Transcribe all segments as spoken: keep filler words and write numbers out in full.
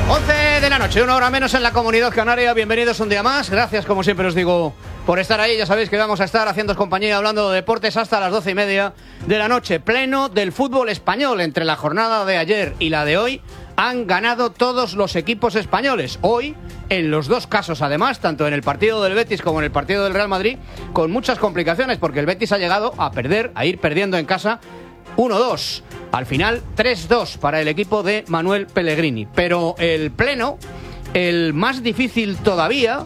once de la noche, una hora menos en la Comunidad Canaria. Bienvenidos un día más. Gracias, como siempre os digo, por estar ahí. Ya sabéis que vamos a estar haciendo compañía hablando de deportes hasta las doce y media de la noche. Pleno del fútbol español. Entre la jornada de ayer y la de hoy han ganado todos los equipos españoles. Hoy, en los dos casos además, tanto en el partido del Betis como en el partido del Real Madrid, con muchas complicaciones, porque el Betis ha llegado a perder, a ir perdiendo en casa uno dos. Al final, tres dos para el equipo de Manuel Pellegrini. Pero el pleno, el más difícil todavía,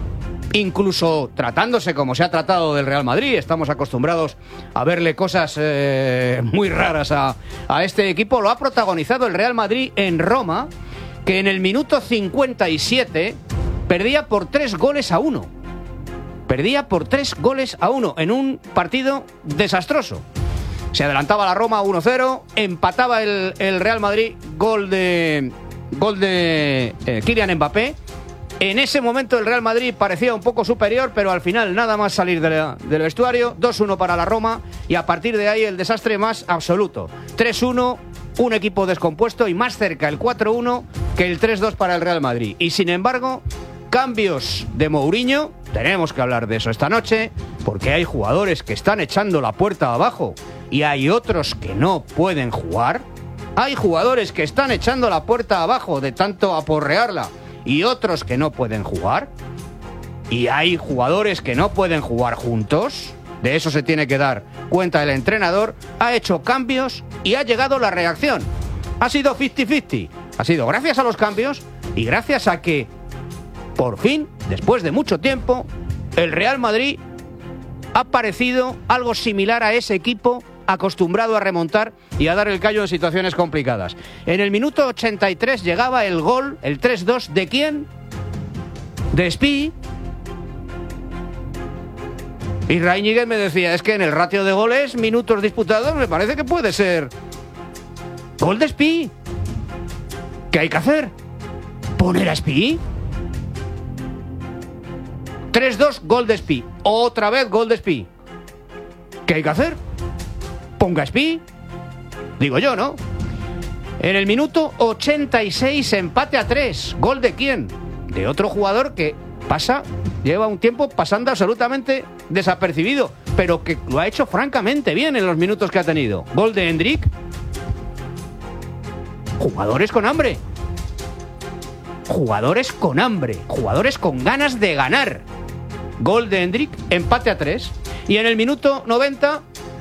incluso tratándose como se ha tratado del Real Madrid, estamos acostumbrados a verle cosas eh, muy raras a, a este equipo, lo ha protagonizado el Real Madrid en Roma, que en el minuto cincuenta y siete perdía por tres goles a uno. Perdía por tres goles a uno en un partido desastroso. Se adelantaba la Roma uno cero, empataba el, el Real Madrid, gol de gol de eh, Kylian Mbappé. En ese momento el Real Madrid parecía un poco superior, pero al final nada más salir de la, del vestuario, dos uno para la Roma, y a partir de ahí el desastre más absoluto. tres uno, un equipo descompuesto y más cerca el cuatro uno que el tres dos para el Real Madrid. Y sin embargo, cambios de Mourinho, tenemos que hablar de eso esta noche, porque hay jugadores que están echando la puerta abajo y hay otros que no pueden jugar. Hay jugadores que están echando la puerta abajo de tanto aporrearla y otros que no pueden jugar. Y hay jugadores que no pueden jugar juntos. De eso se tiene que dar cuenta el entrenador. Ha hecho cambios y ha llegado la reacción. Ha sido cincuenta cincuenta. Ha sido gracias a los cambios y gracias a que, por fin, después de mucho tiempo, el Real Madrid ha parecido algo similar a ese equipo acostumbrado a remontar y a dar el callo en situaciones complicadas. En el minuto ochenta y tres llegaba el gol, el tres dos, ¿de quién? De Spi. Y Reiniger me decía, es que en el ratio de goles, minutos disputados, me parece que puede ser gol de Spi. ¿Qué hay que hacer? ¿Poner a Spi? tres dos, gol de Spi. Otra vez gol de Spi. ¿Qué hay que hacer? Ponga Spi. Digo yo, ¿no? En el minuto ochenta y seis, empate a tres. ¿Gol de quién? De otro jugador que pasa, lleva un tiempo pasando absolutamente desapercibido, pero que lo ha hecho francamente bien en los minutos que ha tenido. Gol de Hendrik. Jugadores con hambre. Jugadores con hambre. Jugadores con ganas de ganar. Gol de Hendrik, empate a tres. Y en el minuto noventa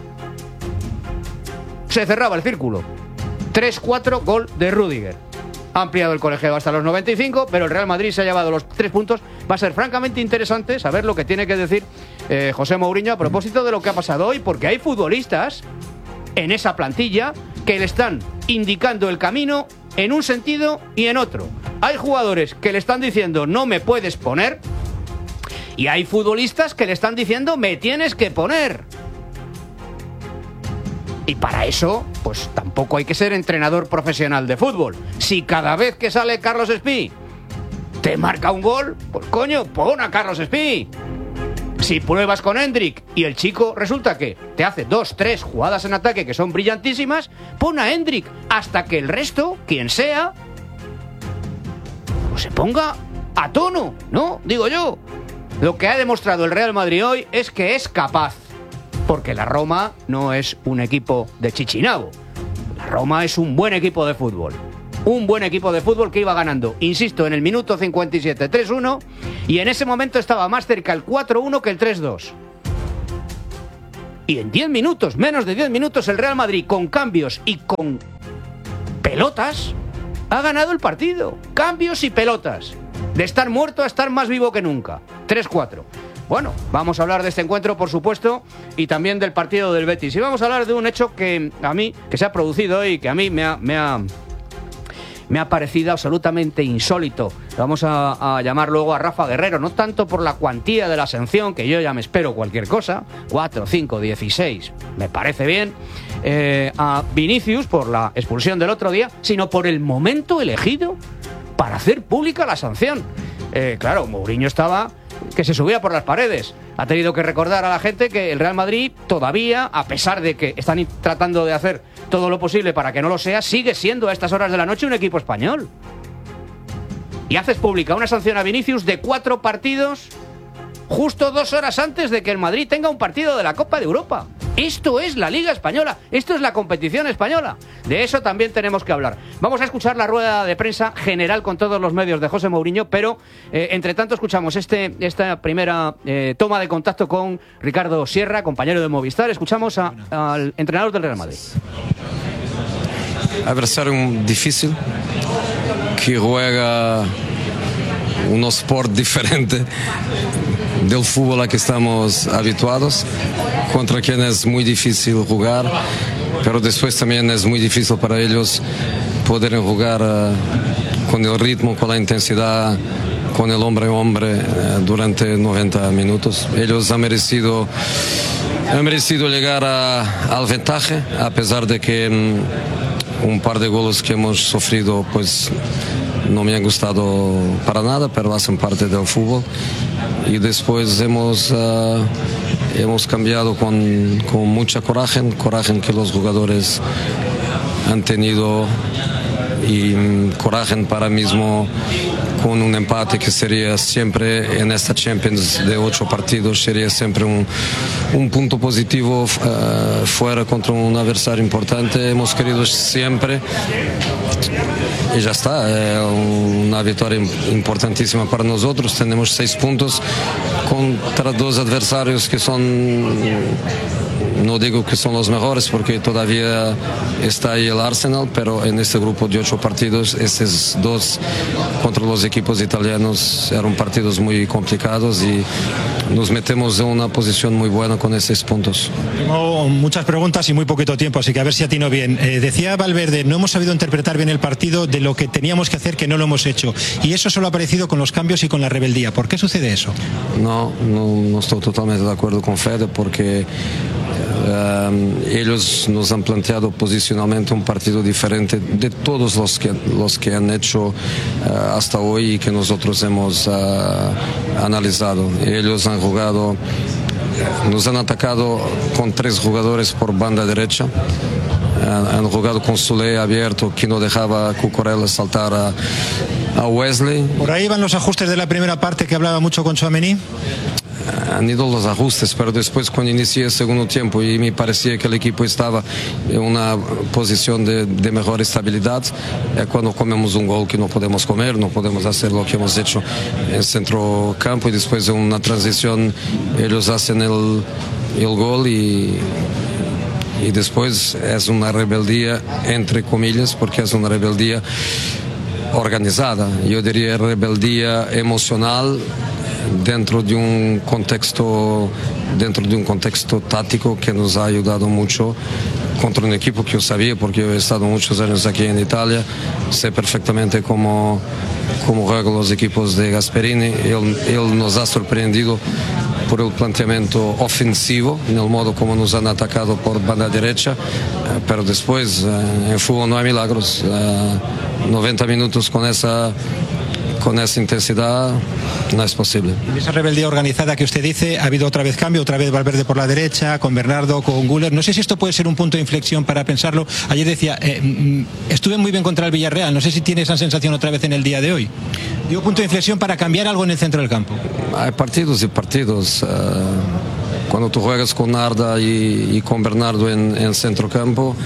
se cerraba el círculo. tres cuatro, gol de Rüdiger. Ha ampliado el colegiado hasta los noventa y cinco, pero el Real Madrid se ha llevado los tres puntos. Va a ser francamente interesante saber lo que tiene que decir eh, José Mourinho a propósito de lo que ha pasado hoy, porque hay futbolistas en esa plantilla que le están indicando el camino en un sentido y en otro. Hay jugadores que le están diciendo no me puedes poner, y hay futbolistas que le están diciendo me tienes que poner. Y para eso, pues tampoco hay que ser entrenador profesional de fútbol. Si cada vez que sale Carlos Spi te marca un gol, pues coño, pon a Carlos Spi. Si pruebas con Hendrik y el chico resulta que te hace dos, tres jugadas en ataque que son brillantísimas, pon a Hendrik hasta que el resto, quien sea, pues se ponga a tono, ¿no? Digo yo. Lo que ha demostrado el Real Madrid hoy es que es capaz, porque la Roma no es un equipo de chichinabo. La Roma es un buen equipo de fútbol. Un buen equipo de fútbol que iba ganando, insisto, en el minuto cincuenta y siete, tres uno, y en ese momento estaba más cerca el cuatro uno que el tres dos. Y en diez minutos, menos de diez minutos, el Real Madrid, con cambios y con pelotas, ha ganado el partido. Cambios y pelotas. De estar muerto a estar más vivo que nunca. tres cuatro. Bueno, vamos a hablar de este encuentro, por supuesto, y también del partido del Betis. Y vamos a hablar de un hecho que a mí, que se ha producido hoy, que a mí me ha, me ha, me ha parecido absolutamente insólito. Vamos a, a llamar luego a Rafa Guerrero, no tanto por la cuantía de la sanción, que yo ya me espero cualquier cosa, cuatro, cinco, dieciséis, me parece bien, eh, a Vinicius por la expulsión del otro día, sino por el momento elegido para hacer pública la sanción. Eh, claro, Mourinho estaba que se subía por las paredes. Ha tenido que recordar a la gente que el Real Madrid todavía, a pesar de que están tratando de hacer todo lo posible para que no lo sea, sigue siendo a estas horas de la noche un equipo español. y haces pública una sanción a Vinicius de cuatro partidos justo dos horas antes de que el Madrid tenga un partido de la Copa de Europa. Esto es la Liga Española, esto es la competición española. De eso también tenemos que hablar. Vamos a escuchar la rueda de prensa general con todos los medios de José Mourinho, pero eh, entre tanto escuchamos este, esta primera eh, toma de contacto con Ricardo Sierra, compañero de Movistar. Escuchamos a, al entrenador del Real Madrid. Adversario difícil, que juega un sport diferente del fútbol a que estamos habituados, contra quien es muy difícil jugar, pero después también es muy difícil para ellos poder jugar uh, con el ritmo, con la intensidad, con el hombre a hombre uh, durante noventa minutos. Ellos han merecido, han merecido llegar a, al ventaje, a pesar de que um, un par de goles que hemos sufrido pues no me han gustado para nada, pero hacen parte del fútbol. Y después hemos, uh, hemos cambiado con, con mucha coraje, coraje que los jugadores han tenido y um, coraje para mismo con un empate que sería siempre en esta Champions de ocho partidos, sería siempre un, un punto positivo uh, fuera contra un adversario importante. Hemos querido siempre y ya está, es una victoria importantísima para nosotros. Tenemos seis puntos contra dos adversarios que son, no digo que son los mejores porque todavía está ahí el Arsenal, pero en este grupo de ocho partidos, estos dos contra los equipos italianos eran partidos muy complicados y nos metemos en una posición muy buena con esos puntos. Tengo muchas preguntas y muy poquito tiempo, así que a ver si atino bien. Eh, decía Valverde, no hemos sabido interpretar bien el partido de lo que teníamos que hacer, que no lo hemos hecho. Y eso solo ha aparecido con los cambios y con la rebeldía. ¿Por qué sucede eso? No, no, no estoy totalmente de acuerdo con Fede porque Um, ellos nos han planteado posicionalmente un partido diferente de todos los que, los que han hecho uh, hasta hoy y que nosotros hemos uh, analizado. Ellos han jugado, nos han atacado con tres jugadores por banda derecha. Uh, han jugado con Soulé abierto, que no dejaba a Cucurella saltar a, a Wesley. ¿Por ahí van los ajustes de la primera parte que hablaba mucho con Tchouaméni? Han ido los ajustes, pero después cuando inicié el segundo tiempo y me parecía que el equipo estaba en una posición de, de mejor estabilidad, es cuando comemos un gol que no podemos comer, no podemos hacer lo que hemos hecho en centro campo y después de una transición ellos hacen el, el gol y, y después es una rebeldía entre comillas porque es una rebeldía organizada, yo diría rebeldía emocional dentro de un contexto dentro de un contexto táctico que nos ha ayudado mucho contra un equipo que yo sabía porque yo he estado muchos años aquí en Italia, sé perfectamente cómo, cómo juegan los equipos de Gasperini. Él, él nos ha sorprendido por el planteamiento ofensivo, en el modo como nos han atacado por banda derecha, pero después en fútbol no hay milagros. noventa minutos con esa con esa intensidad no es posible. En esa rebeldía organizada que usted dice, ha habido otra vez cambio, otra vez Valverde por la derecha, con Bernardo, con Güler. No sé si esto puede ser un punto de inflexión para pensarlo. Ayer decía, eh, estuve muy bien contra el Villarreal, no sé si tiene esa sensación otra vez en el día de hoy. Digo, punto de inflexión para cambiar algo en el centro del campo. Hay partidos y partidos. Uh, cuando tú juegas con Arda y, y con Bernardo en el centro campo,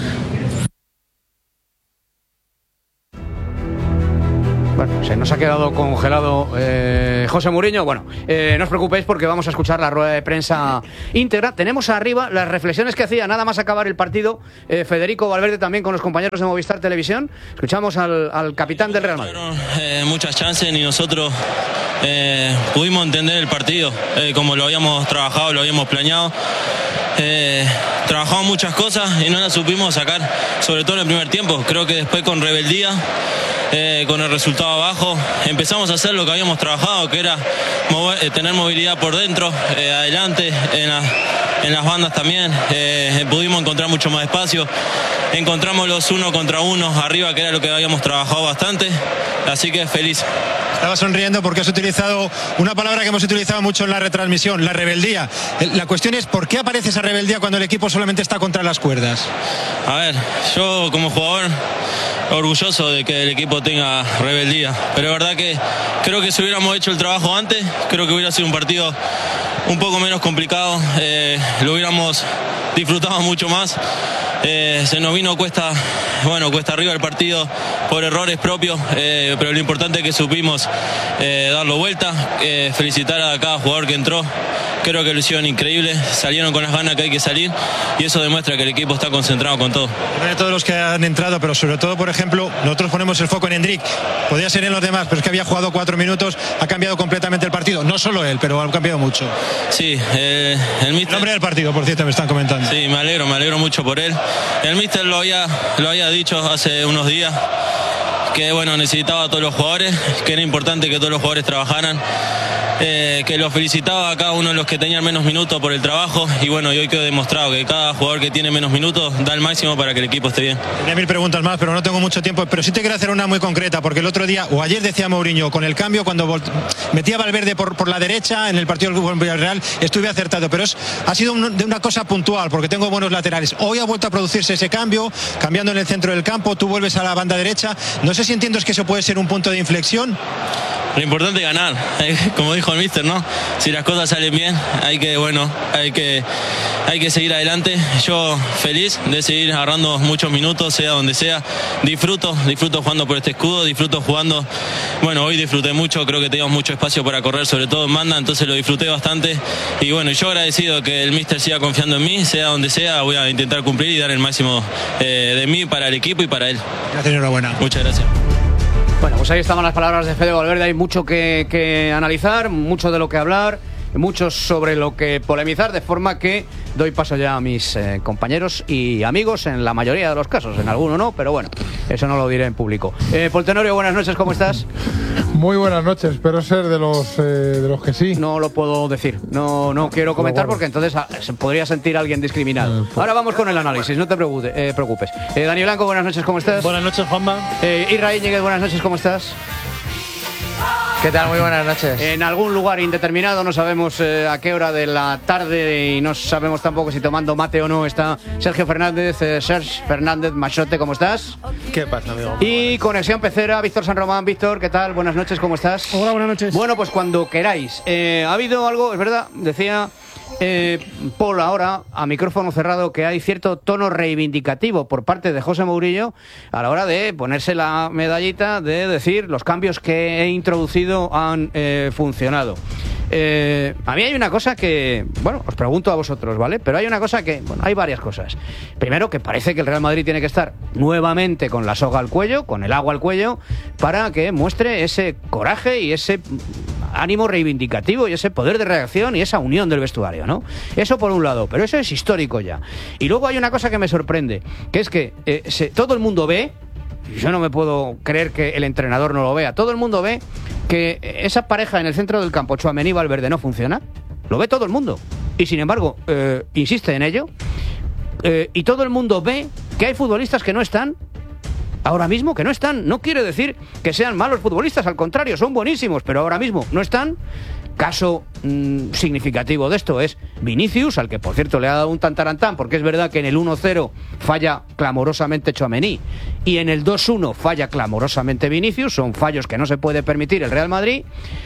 bueno, se nos ha quedado congelado eh, José Mourinho. Bueno, eh, no os preocupéis porque vamos a escuchar la rueda de prensa íntegra. Tenemos arriba las reflexiones que hacía nada más acabar el partido eh, Federico Valverde también con los compañeros de Movistar Televisión. Escuchamos al, al capitán del Real Madrid. Eh, muchas chances y nosotros eh, pudimos entender el partido eh, como lo habíamos trabajado, lo habíamos planeado. Eh, trabajamos muchas cosas y no las supimos sacar, sobre todo en el primer tiempo. Creo que después con rebeldía, eh, con el resultado abajo, empezamos a hacer lo que habíamos trabajado, que era mover, eh, tener movilidad por dentro, eh, adelante, en la, en las bandas también, eh, pudimos encontrar mucho más espacio, encontramos los uno contra uno arriba, que era lo que habíamos trabajado bastante, así que feliz. Estaba sonriendo porque has utilizado una palabra que hemos utilizado mucho en la retransmisión, la rebeldía. La cuestión es, ¿por qué aparece esa rebeldía cuando el equipo solamente está contra las cuerdas? A ver, yo como jugador orgulloso de que el equipo tenga rebeldía, pero es verdad que creo que si hubiéramos hecho el trabajo antes, creo que hubiera sido un partido un poco menos complicado, eh, lo hubiéramos disfrutado mucho más. Eh, se nos vino cuesta, bueno, cuesta arriba el partido por errores propios, eh, pero lo importante es que supimos eh, darlo vuelta, eh, felicitar a cada jugador que entró. Creo que lo hicieron increíble, salieron con las ganas que hay que salir y eso demuestra que el equipo está concentrado con todo. De todos los que han entrado, pero sobre todo, por ejemplo, nosotros ponemos el foco en Endrick. Podría ser en los demás, pero es que había jugado cuatro minutos, ha cambiado completamente el partido. No solo él, pero ha cambiado mucho. Sí, eh, el míster... El nombre del partido, por cierto, me están comentando. Sí, me alegro, me alegro mucho por él. El míster lo había, lo había dicho hace unos días, que bueno, necesitaba a todos los jugadores, que era importante que todos los jugadores trabajaran. Eh, que los felicitaba a cada uno de los que tenían menos minutos por el trabajo y bueno, y hoy quedó demostrado que cada jugador que tiene menos minutos da el máximo para que el equipo esté bien. Tenía mil preguntas más, pero no tengo mucho tiempo, pero sí te quiero hacer una muy concreta, porque el otro día, o ayer decía Mourinho, con el cambio, cuando metía a Valverde por, por la derecha en el partido del Villarreal, estuve acertado, pero es, ha sido un, de una cosa puntual, porque tengo buenos laterales. Hoy ha vuelto a producirse ese cambio, cambiando en el centro del campo, tú vuelves a la banda derecha. No sé si entiendes que eso puede ser un punto de inflexión. Lo importante es ganar, como dijo el míster, ¿no? Si las cosas salen bien, hay que, bueno, hay que, hay que seguir adelante. Yo feliz de seguir agarrando muchos minutos, sea donde sea. Disfruto, disfruto jugando por este escudo, disfruto jugando. Bueno, hoy disfruté mucho, creo que teníamos mucho espacio para correr, sobre todo en banda, entonces lo disfruté bastante. Y bueno, yo agradecido que el míster siga confiando en mí, sea donde sea, voy a intentar cumplir y dar el máximo eh, de mí para el equipo y para él. Gracias, enhorabuena. Muchas gracias. Bueno, pues ahí estaban las palabras de Fede Valverde. Hay mucho que, que analizar, mucho de lo que hablar, mucho sobre lo que polemizar, de forma que doy paso ya a mis eh, compañeros y amigos en la mayoría de los casos, en alguno no, pero bueno, eso no lo diré en público. Eh, Pol Tenorio, buenas noches, ¿cómo estás? Muy buenas noches, espero ser de los eh, de los que sí. No lo puedo decir, no, no quiero comentar porque entonces a, se podría sentir alguien discriminado. Ahora vamos con el análisis, no te preocupes. Eh, preocupes. Eh, Dani Blanco, buenas noches, ¿cómo estás? Buenas noches, Juanma. Eh, Isra Íñiguez, buenas noches, ¿cómo estás? ¿Qué tal? Muy buenas noches. En algún lugar indeterminado, no sabemos eh, a qué hora de la tarde y no sabemos tampoco si tomando mate o no, está Sergio Fernández. eh, Sergio Fernández Machote, ¿cómo estás? ¿Qué pasa, amigo? Y Conexión Pecera, Víctor San Román. Víctor, ¿qué tal? Buenas noches, ¿cómo estás? Hola, buenas noches. Bueno, pues cuando queráis. Eh, ha habido algo, es verdad, decía eh, Paul ahora, a micrófono cerrado, que hay cierto tono reivindicativo por parte de José Mourinho a la hora de ponerse la medallita de decir los cambios que he introducido han eh, funcionado. Eh, a mí hay una cosa que, bueno, os pregunto a vosotros, ¿vale? Pero hay una cosa que, bueno, hay varias cosas. Primero, que parece que el Real Madrid tiene que estar nuevamente con la soga al cuello, con el agua al cuello, para que muestre ese coraje y ese ánimo reivindicativo y ese poder de reacción y esa unión del vestuario, ¿no? Eso por un lado, pero eso es histórico ya. Y luego hay una cosa que me sorprende, que es que eh, se, todo el mundo ve, yo no me puedo creer que el entrenador no lo vea, todo el mundo ve que esa pareja en el centro del campo, Tchouaméni y Valverde, no funciona. Lo ve todo el mundo. Y sin embargo, eh, insiste en ello. Eh, y todo el mundo ve que hay futbolistas que no están ahora mismo, que no están. No quiere decir que sean malos futbolistas, al contrario, son buenísimos, pero ahora mismo no están. Caso mmm, significativo de esto es Vinicius, al que por cierto le ha dado un tantarantán, porque es verdad que en el uno cero falla clamorosamente Tchouaméni y en el dos uno falla clamorosamente Vinicius. Son fallos que no se puede permitir el Real Madrid.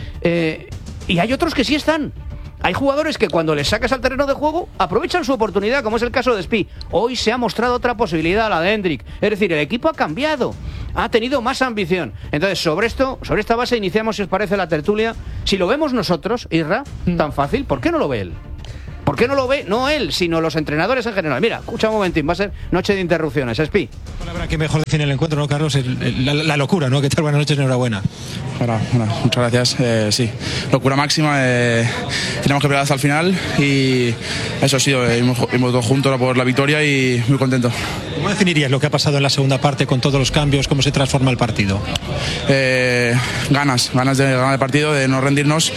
Eh, y hay otros que sí están. Hay jugadores que cuando les sacas al terreno de juego aprovechan su oportunidad, como es el caso de Spi. Hoy se ha mostrado otra posibilidad, la de Endrick. Es decir, el equipo ha cambiado, ha tenido más ambición. Entonces, sobre esto, sobre esta base iniciamos, si os parece, la tertulia. Si lo vemos nosotros, Isra, mm. tan fácil, ¿por qué no lo ve él? ¿Por qué no lo ve? No él, sino los entrenadores en general. Mira, escucha un momentín, va a ser noche de interrupciones. Spi. La palabra que mejor define el encuentro, ¿no, Carlos? El, el, la, la locura, ¿no? ¿Qué tal? Buenas noches, enhorabuena. Hola, bueno, muchas gracias. Eh, sí, locura máxima. Eh, tenemos que pelear hasta el final y eso ha sido. Eh, hemos, hemos dos juntos por la victoria y muy contento. ¿Cómo definirías lo que ha pasado en la segunda parte con todos los cambios? ¿Cómo se transforma el partido? Eh, ganas, ganas de ganar el partido, de no rendirnos,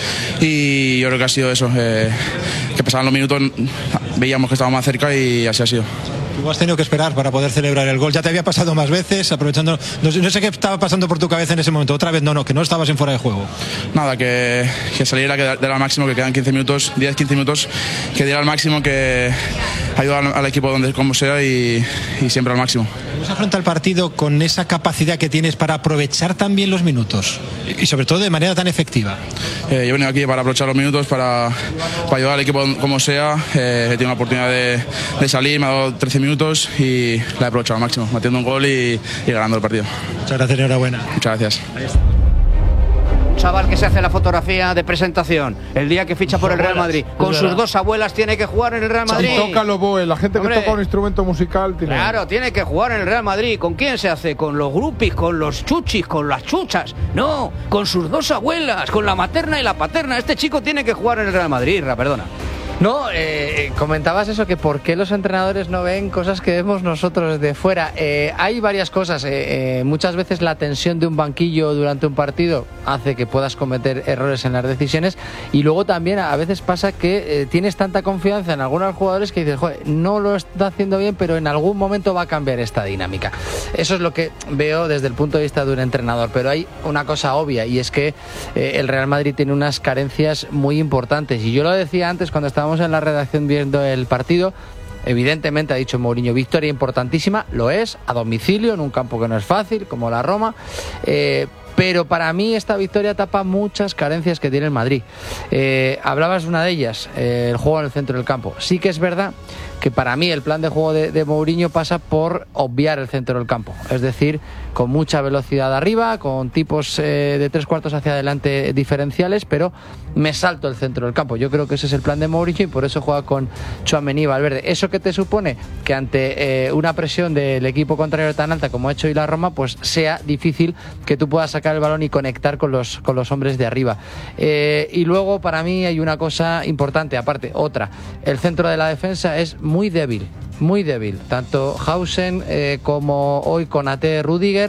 y yo creo que ha sido eso, eh, que pasaban los minutos, veíamos que estábamos más cerca y así ha sido. Tú has tenido que esperar para poder celebrar el gol. Ya te había pasado más veces, aprovechando. No sé, no sé qué estaba pasando por tu cabeza en ese momento. Otra vez no, no, que no estabas en fuera de juego. Nada, que, que saliera, que diera al máximo, que quedan quince minutos, diez quince minutos, que diera al máximo, que ayudar al, al equipo donde como sea y, y siempre al máximo. ¿Cómo se afronta el partido con esa capacidad que tienes para aprovechar también los minutos? Y sobre todo de manera tan efectiva. Eh, yo he venido aquí para aprovechar los minutos, para, para ayudar al equipo como sea. Eh, he tenido una oportunidad de, de salir, me ha dado trece minutos y la he aprovechado al máximo, metiendo un gol y, y ganando el partido. Muchas gracias, enhorabuena. Muchas gracias. Chaval que se hace la fotografía de presentación el día que ficha por el Real Madrid con sus dos abuelas, tiene que jugar en el Real Madrid. Y toca el oboe, la gente Hombre, que toca un instrumento musical tiene... Claro, tiene que jugar en el Real Madrid. ¿Con quién se hace? ¿Con los grupis, con los chuchis, con las chuchas? No, con sus dos abuelas, con la materna y la paterna. Este chico tiene que jugar en el Real Madrid, Ra, perdona. No, eh, comentabas eso, que por qué los entrenadores no ven cosas que vemos nosotros de fuera. Eh, hay varias cosas. Eh, eh, muchas veces la tensión de un banquillo durante un partido hace que puedas cometer errores en las decisiones, y luego también a veces pasa que eh, tienes tanta confianza en algunos jugadores que dices, joder, no lo está haciendo bien, pero en algún momento va a cambiar esta dinámica. Eso es lo que veo desde el punto de vista de un entrenador, pero hay una cosa obvia, y es que eh, el Real Madrid tiene unas carencias muy importantes, y yo lo decía antes cuando estábamos en la redacción viendo el partido. Evidentemente, ha dicho Mourinho, victoria importantísima, lo es, a domicilio, en un campo que no es fácil, como la Roma, eh, pero para mí esta victoria tapa muchas carencias que tiene el Madrid. Eh, hablabas de una de ellas, eh, el juego en el centro del campo. Sí que es verdad que para mí el plan de juego de, de Mourinho pasa por obviar el centro del campo, es decir, con mucha velocidad arriba, con tipos eh, de tres cuartos hacia adelante diferenciales, pero me salto el centro del campo. Yo creo que ese es el plan de Mourinho y por eso juega con Tchouaméni y Valverde. ¿Eso qué te supone? Que ante eh, una presión del equipo contrario tan alta como ha hecho hoy la Roma, pues sea difícil que tú puedas sacar el balón y conectar con los, con los hombres de arriba. Eh, y luego para mí hay una cosa importante, aparte, otra, el centro de la defensa es muy débil, muy débil, tanto Hausen eh, como hoy Konaté, Rüdiger,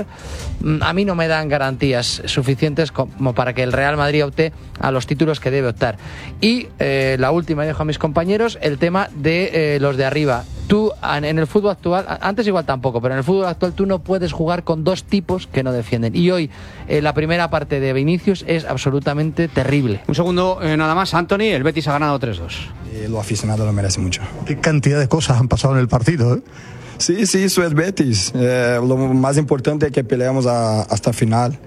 a mí no me dan garantías suficientes como para que el Real Madrid opte a los títulos que debe optar. Y eh, la última, dejo a mis compañeros, el tema de eh, los de arriba. Tú en el fútbol actual, antes igual tampoco, pero en el fútbol actual tú no puedes jugar con dos tipos que no defienden. Y hoy eh, la primera parte de Vinicius es absolutamente terrible. Un segundo, eh, nada más, Anthony, el Betis ha ganado tres dos. Eh, lo aficionado lo merece mucho. Qué cantidad de cosas han pasado en el partido, ¿eh? Sí, sí, eso es Betis. Eh, lo más importante es que peleamos a, hasta el final.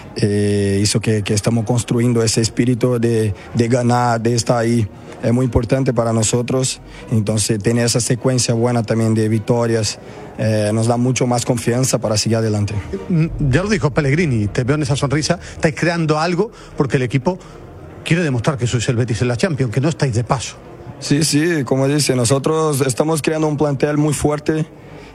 Eh, eso que, que estamos construyendo, ese espíritu de, de ganar, de estar ahí, es muy importante para nosotros. Entonces, tener esa secuencia buena también de victorias eh, nos da mucho más confianza para seguir adelante. Ya lo dijo Pellegrini, te veo en esa sonrisa, estáis creando algo porque el equipo quiere demostrar que sois el Betis en la Champions, que no estáis de paso. Sí, sí, como dice, nosotros estamos creando un plantel muy fuerte.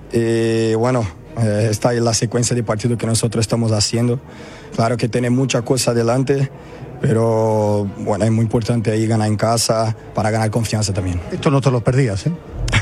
Y bueno, eh, está ahí la secuencia de partido que nosotros estamos haciendo. Claro que tiene mucha cosa adelante, pero bueno, es muy importante ahí ganar en casa para ganar confianza también. Esto no te lo perdías, ¿eh?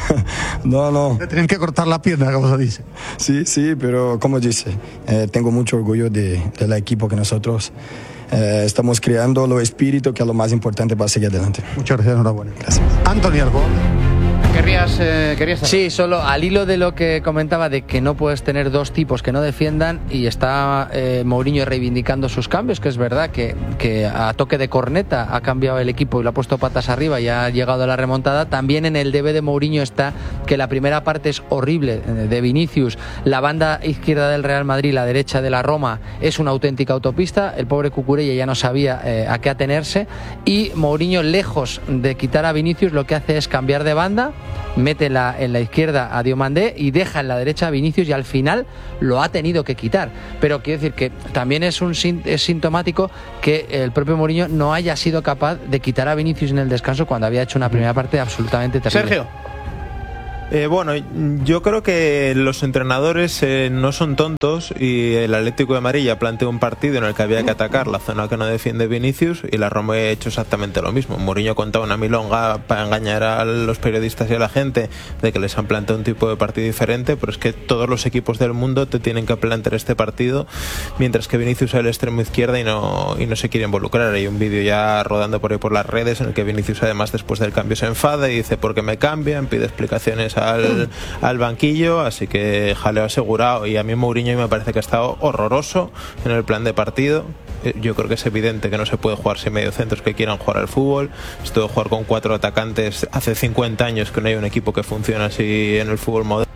No, no. Te tienen que cortar la pierna, como se dice. Sí, sí, pero como dice, eh, tengo mucho orgullo de, del equipo que nosotros eh, estamos creando, lo espíritu, que es lo más importante para seguir adelante. Muchas gracias, enhorabuena. Gracias. Anthony, algo. ¿Querrías, eh, querías hacer? Sí, solo al hilo de lo que comentaba de que no puedes tener dos tipos que no defiendan, y está eh, Mourinho reivindicando sus cambios, que es verdad que, que a toque de corneta ha cambiado el equipo y lo ha puesto patas arriba y ha llegado a la remontada. También en el debe de Mourinho está que la primera parte es horrible de Vinicius, la banda izquierda del Real Madrid, la derecha de la Roma es una auténtica autopista, el pobre Cucurella ya no sabía eh, a qué atenerse, y Mourinho, lejos de quitar a Vinicius, lo que hace es cambiar de banda, mete la, en la izquierda a Diomandé y deja en la derecha a Vinicius, y al final lo ha tenido que quitar. Pero quiero decir que también es, un, es sintomático que el propio Mourinho no haya sido capaz de quitar a Vinicius en el descanso cuando había hecho una primera parte absolutamente terrible. Sergio. Eh, bueno, yo creo que los entrenadores eh, no son tontos y el Atlético de Madrid ya planteó un partido en el que había que atacar la zona que no defiende Vinicius y la Roma ha hecho exactamente lo mismo. Mourinho contaba una milonga para engañar a los periodistas y a la gente de que les han planteado un tipo de partido diferente, pero es que todos los equipos del mundo te tienen que plantear este partido, mientras que Vinicius es el extremo izquierda y no, y no se quiere involucrar. Hay un vídeo ya rodando por ahí por las redes en el que Vinicius además después del cambio se enfada y dice ¿por qué me cambian? Pide explicaciones Al, al banquillo, así que jaleo asegurado. Y a mí Mourinho me parece que ha estado horroroso en el plan de partido. Yo creo que es evidente que no se puede jugar sin mediocentros que quieran jugar al fútbol. Esto de jugar con cuatro atacantes hace cincuenta años que no hay un equipo que funcione así en el fútbol moderno.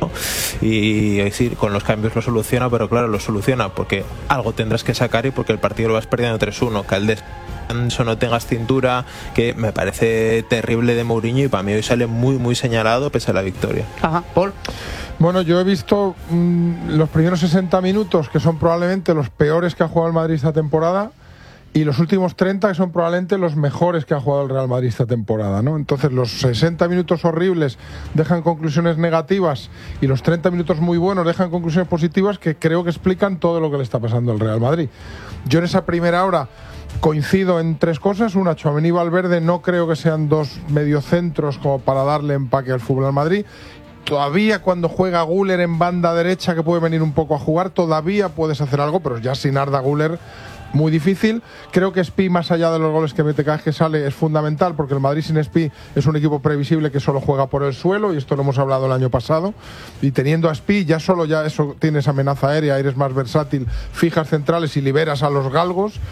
Y decir, con los cambios lo soluciona, pero claro, lo soluciona porque algo tendrás que sacar y porque el partido lo vas perdiendo tres uno. Que al descanso no tengas cintura, que me parece terrible de Mourinho y para mí hoy sale muy muy señalado pese a la victoria. Ajá, Paul. Bueno, yo he visto mmm, los primeros sesenta minutos que son probablemente los peores que ha jugado el Madrid esta temporada y los últimos treinta que son probablemente los mejores que ha jugado el Real Madrid esta temporada, ¿no? Entonces los sesenta minutos horribles dejan conclusiones negativas y los treinta minutos muy buenos dejan conclusiones positivas que creo que explican todo lo que le está pasando al Real Madrid. Yo en esa primera hora coincido en tres cosas. Una, Tchouaméni y Valverde no creo que sean dos mediocentros como para darle empaque al fútbol al Madrid. Todavía cuando juega Güler en banda derecha, que puede venir un poco a jugar, todavía puedes hacer algo, pero ya sin Arda Güler muy difícil. Creo que Spi, más allá de los goles que mete cada vez que sale, es fundamental, porque el Madrid sin Spi es un equipo previsible que solo juega por el suelo, y esto lo hemos hablado el año pasado, y teniendo a Spi ya solo ya eso tienes amenaza aérea, eres más versátil, fijas centrales y liberas a los galgos.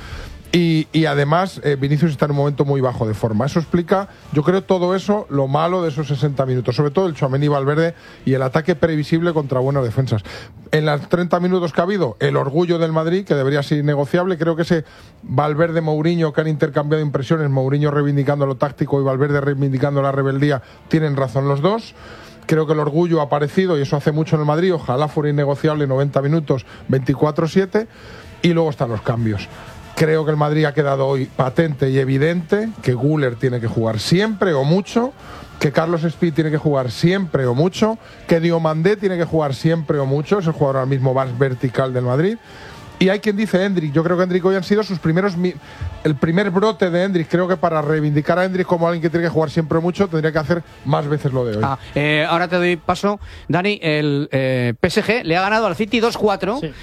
Y, y además eh, Vinicius está en un momento muy bajo de forma. Eso explica, yo creo, todo eso, lo malo de esos sesenta minutos, sobre todo el Tchouaméni y Valverde y el ataque previsible contra buenas defensas. En los treinta minutos que ha habido, el orgullo del Madrid, que debería ser innegociable. Creo que ese Valverde-Mourinho, que han intercambiado impresiones, Mourinho reivindicando lo táctico y Valverde reivindicando la rebeldía, tienen razón los dos. Creo que el orgullo ha aparecido y eso hace mucho en el Madrid. Ojalá fuera innegociable noventa minutos, veinticuatro siete. Y luego están los cambios. Creo que el Madrid ha quedado hoy patente y evidente que Güler tiene que jugar siempre o mucho, que Carlos Spi tiene que jugar siempre o mucho, que Diomandé tiene que jugar siempre o mucho, es el jugador ahora mismo más vertical del Madrid. Y hay quien dice Endrick. Yo creo que Endrick hoy han sido sus primeros... El primer brote de Endrick. Creo que para reivindicar a Endrick como alguien que tiene que jugar siempre mucho, tendría que hacer más veces lo de hoy. Ah, eh, ahora te doy paso. Dani, el eh, P S G le ha ganado al City dos cuatro. Sí.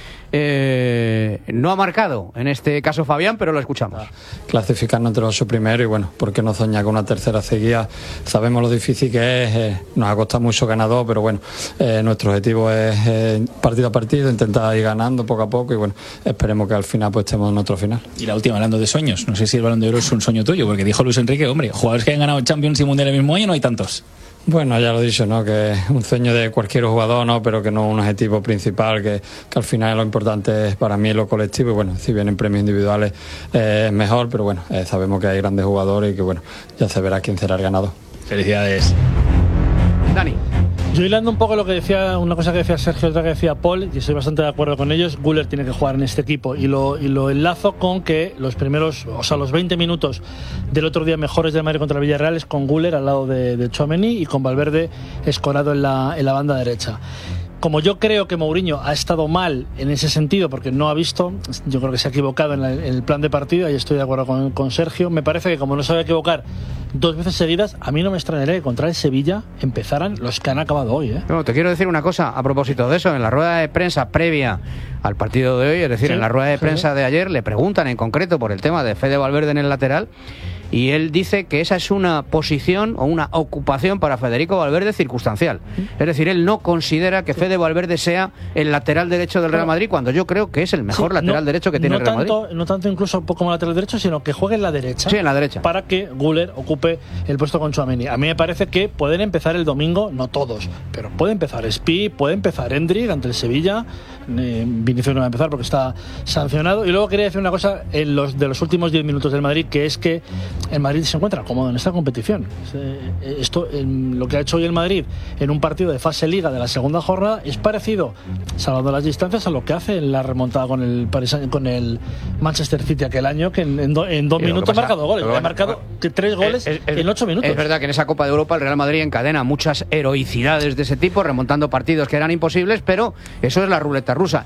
Eh, no ha marcado, en este caso Fabián, pero lo escuchamos. Clasificarnos entre los ocho primeros y bueno, ¿por qué no soñar con una tercera seguida? Sabemos lo difícil que es, eh, nos ha costado mucho ganar dos, pero bueno, eh, nuestro objetivo es eh, partido a partido, intentar ir ganando poco a poco y bueno, esperemos que al final pues estemos en otro final. Y la última, hablando de sueños, no sé si el Balón de Oro es un sueño tuyo, porque dijo Luis Enrique, hombre, jugadores que han ganado Champions y Mundial el mismo año no hay tantos. Bueno, ya lo he dicho, ¿no? Que es un sueño de cualquier jugador, ¿no? Pero que no un objetivo principal, que, que al final lo importante es para mí lo colectivo y bueno, si vienen premios individuales eh, es mejor, pero bueno, eh, sabemos que hay grandes jugadores y que bueno, ya se verá quién será el ganador. Felicidades. Dani. Yo hilando un poco lo que decía, una cosa que decía Sergio, otra que decía Paul, y estoy bastante de acuerdo con ellos. Güler tiene que jugar en este equipo y lo, y lo enlazo con que los primeros, o sea, los veinte minutos del otro día mejores del Madrid contra el Villarreal es con Güler al lado de, de Tchouaméni y con Valverde escorado en la, en la banda derecha. Como yo creo que Mourinho ha estado mal en ese sentido porque no ha visto, yo creo que se ha equivocado en, la, en el plan de partido, y estoy de acuerdo con, con Sergio. Me parece que como no se va a equivocar dos veces seguidas, a mí no me extrañaría que contra el Sevilla empezaran los que han acabado hoy, ¿eh? No, te quiero decir una cosa a propósito de eso. En la rueda de prensa previa al partido de hoy, es decir, sí, en la rueda de prensa sí. de ayer, le preguntan en concreto por el tema de Fede Valverde en el lateral. Y él dice que esa es una posición o una ocupación para Federico Valverde circunstancial. Es decir, él no considera que Fede Valverde sea el lateral derecho del Real Madrid, cuando yo creo que es el mejor sí, lateral no, derecho que tiene no el Real Madrid. Tanto, no tanto incluso como lateral derecho, sino que juegue en la derecha. Sí, en la derecha. Para que Güler ocupe el puesto con Tchouaméni. A mí me parece que pueden empezar el domingo, no todos, pero puede empezar Spi, puede empezar Endrick ante el Sevilla. Eh, Vinicius no va a empezar porque está sancionado. Y luego quería decir una cosa en los, de los últimos diez minutos del Madrid, que es que el Madrid se encuentra cómodo en esta competición. Esto, en lo que ha hecho hoy el Madrid en un partido de fase Liga de la segunda jornada es parecido, salvando las distancias, a lo que hace en la remontada con el Paris, con el Manchester City aquel año, que en, en, do, en dos minutos ha marcado goles. Bueno, ha marcado bueno, tres goles es, es, en ocho minutos. Es verdad que en esa Copa de Europa el Real Madrid encadena muchas heroicidades de ese tipo, remontando partidos que eran imposibles, pero eso es la ruleta rusa.